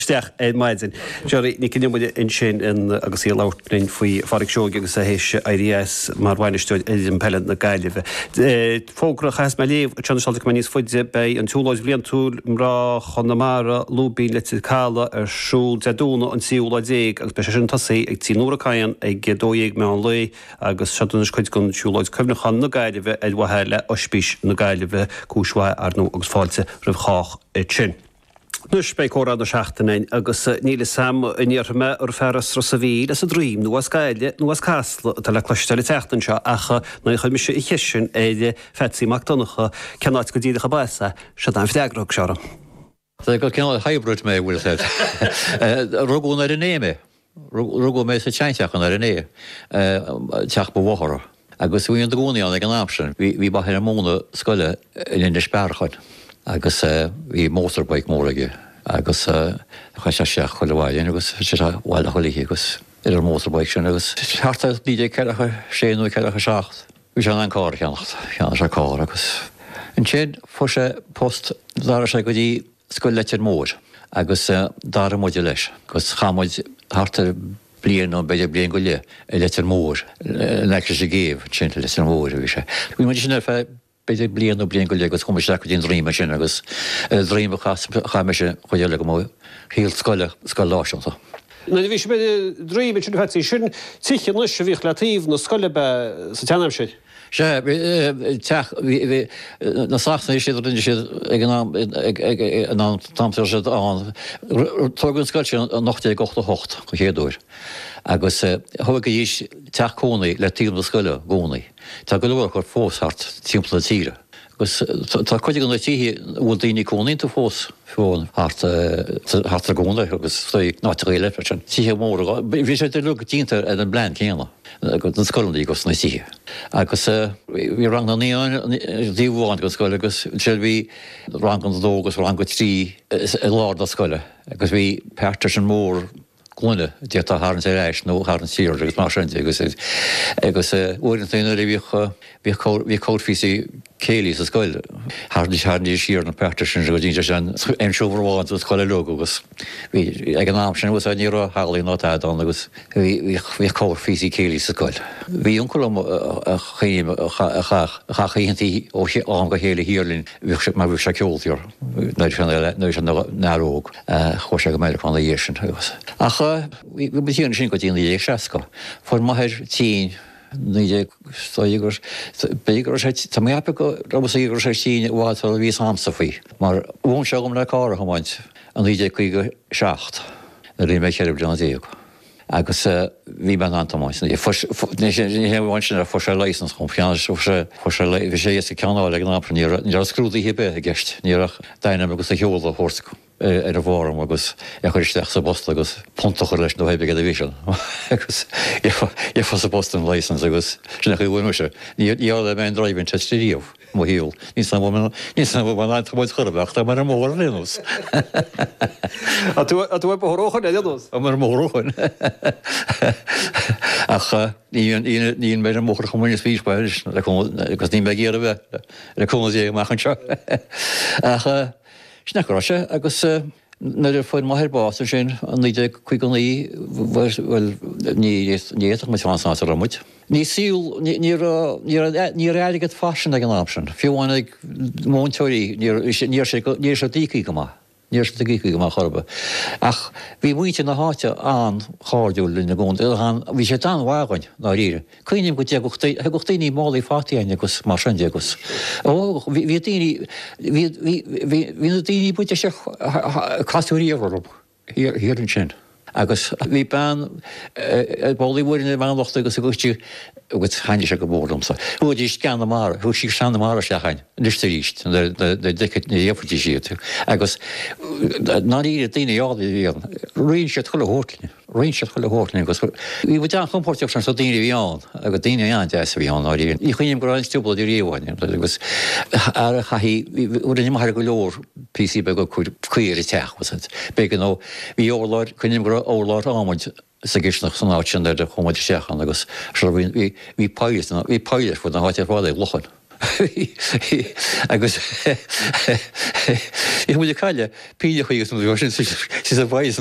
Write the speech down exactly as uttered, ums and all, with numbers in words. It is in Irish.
Steach é maidin. Jerry ní cinnemuide in sin in agus í láirtnain faoi farrig seoige agus a hééis I D S mar bhainisteid an pellant na gaiileh. Fógra chas me léomh teannaáilteach me níos foiide bei an túláid blion túl mrá chunamara lúbí le cála ar siúl deúna an siúla déag agus be sin tasaí ag tí nuaircáin ag dóéag me an lé agus seúna chuid gon siúláid cumnachan na gaiileh ag wathe le ospís na gaiileh cúshaid ar nó agus fáilte rih chách sin. Nus bei córad na seachtainin agus níle sam iníortha ar ferras ros a bhí as a drím nó as gaile nó as casla tá le cloisteil teachtain seo acha na chuid mis i chisin éide fetsaí macdonacha cenáid go díadacha baisa se an fideagrach seara. Tá go ceanna hybrid mé bhfuil said. Rugún ar an éime. Rugú mé sa teanteach an ar an é teach bhhara. Agus bhí an dagóí an ag an amsin. Bhí bahir an móna scoile in de spearchaid. agus bhí motorbike mórige agus chu se seach chuil bhhain agus sé bhil choí agus ar an motorbike sin agus teartta díide cecha séú cecha seach. Bhí se an cá cheannacht cheanna se cá agus. An sin fu sé post dar sé go dtí scoil letir mór agus dar muide leis, gus chamuid hartar blian ó beidir blian go le i letir mór le sé géh sin letir mór bhí sé. Bhí mu sin fe beidir blian ó blian go le agus chumas le go dín ríme sin agus ríme chaime chuile le go mó híal scoile scoil láisianta. Na bhí sé beidir ríme sin fetsaí sin tíchan lus a bhíh letíomh na scoile be sa teanam sin. Se teach na sachna sé rinne siad ag an tamtar sé an tugann scoil sin an nachtaí ochta hocht go chéadúir. Agus thuga dhíos teach cónaí le tíom na scoile gcónaí. Tá go leir chuir fóshart timpla tíre. Agus tá chuide an títhe bhfuil daoine cónaí tú fós fóin hart a gcóna agus náte réile sin. Títhe mór bhí sé lu dínta an blein céanna. an scoilí gos na síthe. Agus bhí rang na díomháin go scoile agus se bhí rang an dógus rang go trí i láir na scoile, agus bhí peirtar an mór glunne dé a háann sé éis nó háann sír agus mar sin agus agus uintna bhí bhí códfíí célí sa scoil. Hána hána sír na peirtar sin go dtí an seohháin sa scoile lu agus bhí ag an ná sin bhs a ní hálíí nátáán agus bhí códfíí célí sa scoil. Bhí ioncolm chachaíonntaí ó an go chéile hírlinn bhí mar bhíh se ceoltíor nu an náróg chuir se go méile chuna dhé sin agus. Acha bhí tíanana sin go dtíana dhé seaca, for maithir tí níidir bégur tá mépa go rabas ígur sé tíine bháil ví amsa faoi, mar bhn se gom le cára hamáint an níidir chuige seacht na rí mé chéir blina déag. Agus bhí ben antamáin. Bhhain sin ar for sé leisans chun fianna bhí sé is ceanáil ag an ápra ní ar scrúdaí hibbe a gceist, níach daine agus a heola hórsa ar a bhharm agus a chuiristeach sa bosta agus pontachar leis nó hebbe a bhíisiil. agus é fa sa bosta an leisans agus sinna chu bhhuiise. Níála mé an draibhinn tetííomh mo híal. Ní ní bhhain antamáid churbeach tá mar an mór lénos. A tú bh thróchan é lénos? A mar mórróchan. Ach níon méid an mór chumine spíspeis agus ní me géar bheith le cóna é machchan seo. Ach sna se agus na foiin maithir bása sin an níide chuig an í bhfuil níach me fáná a muid. Ní síl ní réidigad fasin ag an ápsin. Fiúháin ag mónteirí níor sé díí go má. Níor sé díí go má chorba. Ach bhí muointe na háte an cháúil na gún bhí sé an bhágain ná ríre. Cuoinem go gochtaí málaí fátíine agus mar sin agus. ó hí daoine buinte se casúíorm hir an sin. Agus bhí ban bólíhúirna bhánachta agus a gúistí agus chaine se go bórlamsa. Thu dí ceanna mar, thu sí seanna mar a sechain, lista ríist dhéfatí siú. Agus ná íre daine áda bhíon, rion sé chula hótline, rion sé chula hótline agus bhí bh dean chumpórteach san so daine bhíán agus daine an de bhíán á íon. Í chuoinem go raibh stúbla í riomhhain agus ar a chaí bhfuil mar go leor P C be go chuir i teach was it. Be nó bhí óláir chuoinem go óláir ámuid sa gisnach san áit sin de chumáid seachan agus bhí páilis bhí páilis fu na háte bháil ag lochan. agus I mu caiile pí chuige sin a bhais